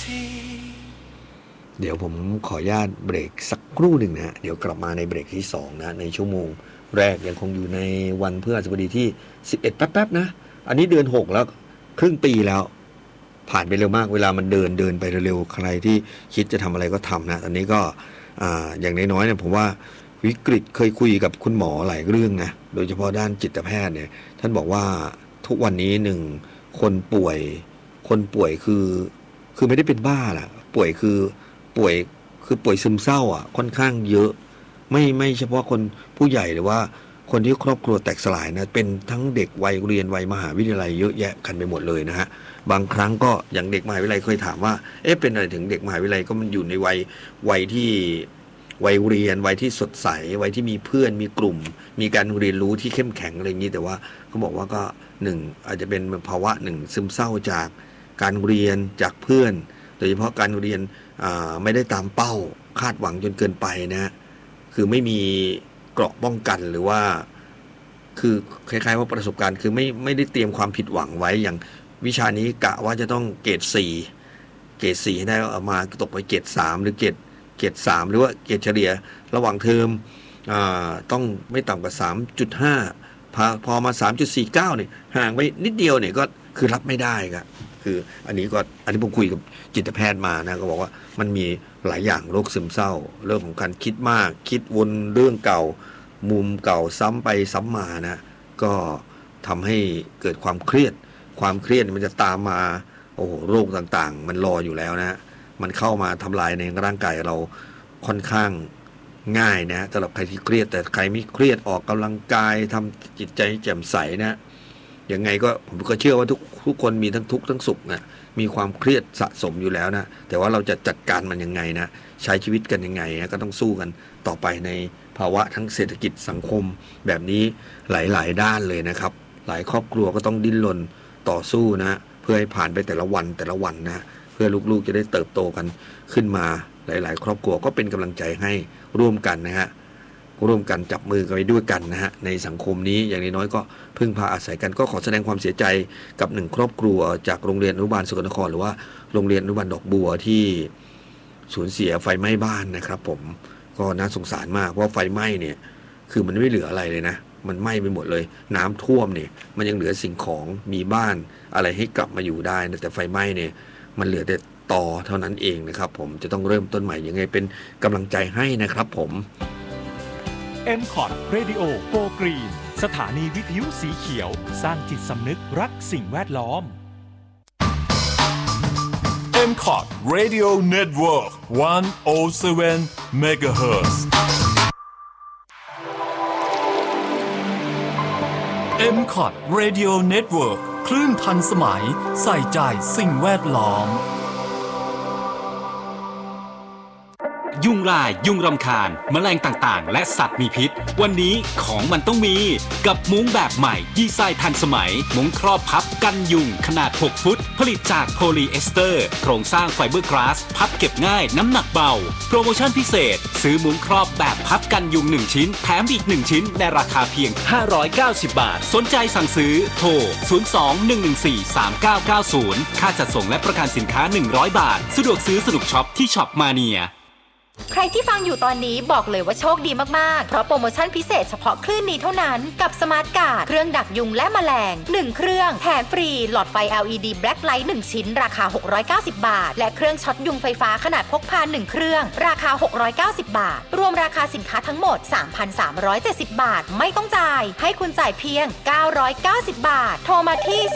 เดี๋ยวผมขออนุญาตเบรกสักครู่หนึ่งนะฮะเดี๋ยวกลับมาในเบรกที่2นะในชั่วโมงแรกยังคงอยู่ในวันพฤหัสบดีที่11แป๊บๆนะอันนี้เดือน6แล้วครึ่งปีแล้วผ่านไปเร็วมากเวลามันเดินไปเร็วๆใครที่คิดจะทำอะไรก็ทำนะตอนนี้ก็อย่างน้อยๆเนี่ยผมว่าวิกฤตเคยคุยกับคุณหมอหลายเรื่องนะโดยเฉพาะด้านจิตแพทย์เนี่ยท่านบอกว่าทุกวันนี้คนป่วยคือไม่ได้เป็นบ้าล่ะป่วยซึมเศร้าอ่ะค่อนข้างเยอะไม่เฉพาะคนผู้ใหญ่หรือว่าคนที่ครอบครัวแตกสลายนะเป็นทั้งเด็กวัยเรียนวัยมหาวิทยาลัยเยอะแยะกันไปหมดเลยนะฮะบางครั้งก็อย่างเด็กมหาวิทยาลัยเคยถามว่าเป็นอะไรถึงเด็กมหาวิทยาลัยก็มันอยู่ในวัยที่วัยเรียนวัยที่สดใสวัยที่มีเพื่อนมีกลุ่มมีการเรียนรู้ที่เข้มแข็งอะไรอย่างนี้แต่ว่าเขาบอกว่าก็อาจจะเป็นภาวะซึมเศร้าจากการเรียนจากเพื่อนโดยเฉพาะการเรียนไม่ได้ตามเป้าคาดหวังจนเกินไปนะคือไม่มีเกราะป้องกันหรือว่าคือคล้ายๆว่าประสบการณ์คือไม่ได้เตรียมความผิดหวังไว้อย่างวิชานี้กะว่าจะต้องเกรด4ให้ได้เอามาตกไปเกรด3หรือเกรด3หรือว่าเกรดเฉลี่ยระหว่างเทอมต้องไม่ต่ำกว่า 3.5 พอมา 3.49 เนี่ยห่างไปนิดเดียวเนี่ยก็คือรับไม่ได้ครับคืออันนี้ผมคุยกับจิตแพทย์มานะก็บอกว่ามันมีหลายอย่างโรคซึมเศร้าเรื่องของการคิดมากคิดวนเรื่องเก่ามุมเก่าซ้ำไปซ้ำมานะก็ทำให้เกิดความเครียดมันจะตามมาโอ้โหโรคต่างๆมันรออยู่แล้วนะมันเข้ามาทำลายในร่างกายเราค่อนข้างง่ายนะสำหรับใครที่เครียดแต่ใครไม่เครียดออกกำลังกายทำจิตใจแจ่มใสนะยังไงก็ผมก็เชื่อว่าทุกคนมีทั้งทุกข์ทั้งสุขนะมีความเครียดสะสมอยู่แล้วนะแต่ว่าเราจะจัดการมันยังไงนะใช้ชีวิตกันยังไงนะก็ต้องสู้กันต่อไปในภาวะทั้งเศรษฐกิจสังคมแบบนี้หลายๆด้านเลยนะครับหลายครอบครัวก็ต้องดิ้นรนต่อสู้นะเพื่อให้ผ่านไปแต่ละวันนะเพื่อลูกๆจะได้เติบโตกันขึ้นมาหลายๆครอบครัวก็เป็นกำลังใจให้ร่วมกันนะฮะร่วมกันจับมือกันไปด้วยกันนะฮะในสังคมนี้อย่างน้อยๆก็พึ่งพาอาศัยกันก็ขอแสดงความเสียใจกับ1ครอบครัวจากโรงเรียนอนุบาลสกลนครหรือว่าโรงเรียนอนุบาลดอกบัวที่สูญเสียไฟไหม้บ้านนะครับผมก็น่าสงสารมากเพราะไฟไหม้เนี่ยคือมันไม่เหลืออะไรเลยนะมันไหม้ไปหมดเลยน้ำท่วมเนี่ยมันยังเหลือสิ่งของมีบ้านอะไรให้กลับมาอยู่ได้นะแต่ไฟไหม้เนี่ยมันเหลือแต่ตอเท่านั้นเองนะครับผมจะต้องเริ่มต้นใหม่ยังไงเป็นกำลังใจให้นะครับผม MCOT Radio Go Green สถานีวิทยุสีเขียวสร้างจิตสำนึกรักสิ่งแวดล้อม MCOT Radio Network 107 MHz MCOT Radio Network คลื่นทันสมัยใส่ใจสิ่งแวดล้อมยุงลายยุงรำคาญแมลงต่างๆและสัตว์มีพิษวันนี้ของมันต้องมีกับมุ้งแบบใหม่ดีไซน์ทันสมัยมุ้งครอบพับกันยุงขนาด6ฟุตผลิตจากโพลีเอสเตอร์โครงสร้างไฟเบอร์กลาสพับเก็บง่ายน้ำหนักเบาโปรโมชั่นพิเศษซื้อมุ้งครอบแบบพับกันยุง1ชิ้นแถมอีก1ชิ้นในราคาเพียง590 บาทสนใจสั่งซื้อโทร02-114-3990ค่าจัดส่งและประกันสินค้า100 บาทสะดวกซื้อสนุกช็อปที่ช็อปมาเนียใครที่ฟังอยู่ตอนนี้บอกเลยว่าโชคดีมากๆเพราะโปรโมชั่นพิเศษเฉพาะคลื่นนี้เท่านั้นกับสมาร์ทการ์ดเครื่องดักยุงและแมลง1เครื่องแถมฟรีหลอดไฟ LED Black Light 1ชิ้นราคา690 บาทและเครื่องช็อตยุงไฟฟ้าขนาดพกพา1เครื่องราคา690 บาทรวมราคาสินค้าทั้งหมด 3,370 บาทไม่ต้องจ่ายให้คุณจ่ายเพียง990 บาทโทรมาที่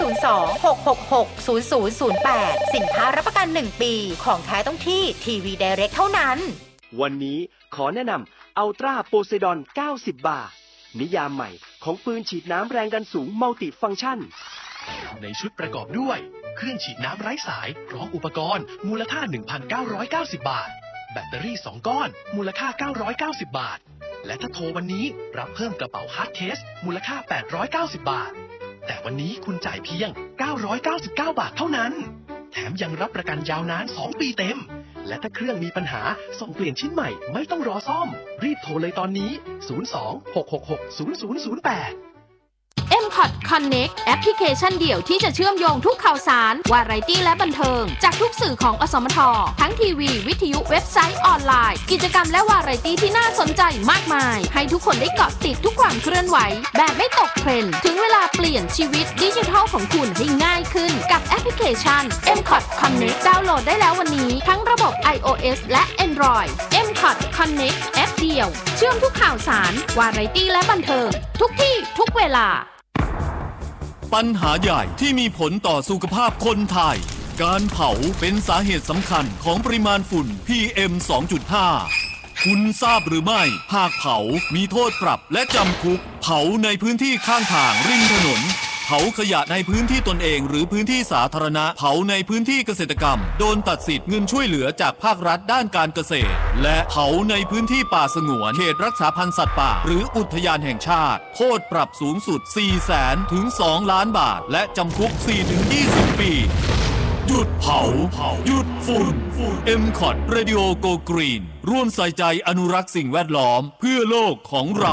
02-666-0008สินค้ารับประกัน1ปีของแท้ต้องที่ทีวีไดเรกเท่านั้นวันนี้ขอแนะนำอัลตร้าโพไซดอน90 บาทนิยามใหม่ของปืนฉีดน้ำแรงดันสูงมัลติฟังก์ชันในชุดประกอบด้วยเครื่องฉีดน้ำไร้สายพร้อมอุปกรณ์มูลค่า 1,990 บาทแบตเตอรี่2ก้อนมูลค่า990 บาทและถ้าโทรวันนี้รับเพิ่มกระเป๋าฮาร์ดเคสมูลค่า890 บาทแต่วันนี้คุณจ่ายเพียง999 บาทเท่านั้นแถมยังรับประกันยาวนาน2 ปีเต็มและถ้าเครื่องมีปัญหาส่งเปลี่ยนชิ้นใหม่ไม่ต้องรอซ่อมรีบโทรเลยตอนนี้02-666-0008 MCOT Connect แอปพลิเคชันเดี่ยวที่จะเชื่อมโยงทุกข่าวสารวาไรตี้และบันเทิงจากทุกสื่อของอสมททั้งทีวีวิทยุเว็บไซต์ออนไลน์กิจกรรมและวาไรตี้ที่น่าสนใจมากมายให้ทุกคนได้เกาะติดทุกความเคลื่อนไหวแบบไม่ตกเทรนด์ถึงเวลาเปลี่ยนชีวิตดิจิทัลของคุณให้ง่ายขึ้นกับแอปพลิเคชัน MCOT Connect ดาวน์โหลดได้แล้ววันนี้ทั้งระบบ iOS และ Android MCOT Connect แอปเดียวเชื่อมทุกข่าวสารวาไรตี้และบันเทิงทุกที่ทุกเวลาปัญหาใหญ่ที่มีผลต่อสุขภาพคนไทยการเผาเป็นสาเหตุสำคัญของปริมาณฝุ่น PM 2.5 คุณทราบหรือไม่หากเผามีโทษปรับและจำคุกเผาในพื้นที่ข้างทางริมถนนเผาขยะในพื้นที่ตนเองหรือพื้นที่สาธารณะเผาในพื้นที่เกษตรกรรมโดนตัดสิทธิ์เงินช่วยเหลือจากภาครัฐด้านการเกษตรและเผาในพื้นที่ป่าสงวนเขตรักษาพันธุ์สัตว์ป่าหรืออุทยานแห่งชาติโทษปรับสูงสุด 400,000 ถึง 2 ล้านบาทและจำคุก 4-20 ปีหยุดเผาหยุดฝุ่น MCOT Radio Go Green ร่วมใส่ใจอนุรักษ์สิ่งแวดล้อมเพื่อโลกของเรา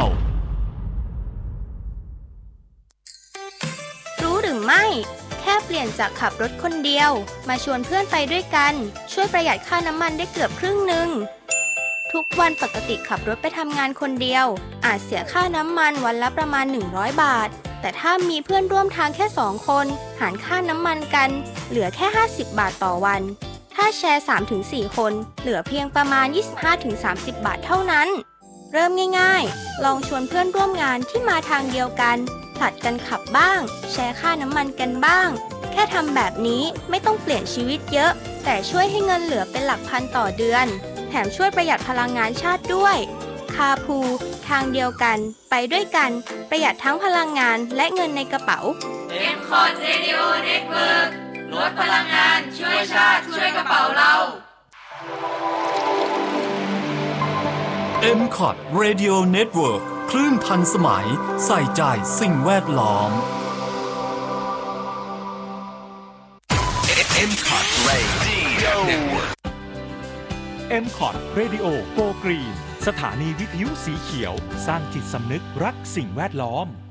รู้หรือไม่แค่เปลี่ยนจากขับรถคนเดียวมาชวนเพื่อนไปด้วยกันช่วยประหยัดค่าน้ำมันได้เกือบครึ่งนึงทุกวันปกติขับรถไปทำงานคนเดียวอาจเสียค่าน้ำมันวันละประมาณ100 บาทแต่ถ้ามีเพื่อนร่วมทางแค่2 คนหารค่าน้ำมันกันเหลือแค่50 บาทต่อวันถ้าแชร์ 3-4 คนเหลือเพียงประมาณ 25-30 บาทเท่านั้นเริ่มง่ายๆลองชวนเพื่อนร่วมงานที่มาทางเดียวกันผลัดกันขับบ้างแชร์ค่าน้ำมันกันบ้างแค่ทำแบบนี้ไม่ต้องเปลี่ยนชีวิตเยอะแต่ช่วยให้เงินเหลือเป็นหลักพันต่อเดือนแถมช่วยประหยัดพลังงานชาติด้วยคาพูทางเดียวกันไปด้วยกันประหยัดทั้งพลังงานและเงินในกระเป๋า MCOT Radio Network ลดพลังงานช่วยชาติช่วยกระเป๋าเรา MCOT Radio Network คลื่นทันสมัยใส่ใจสิ่งแวดล้อม MCOT Radio Network MCOT Radio Go Green สถานีวิทยุสีเขียวสร้างจิตสำนึกรักสิ่งแวดล้อม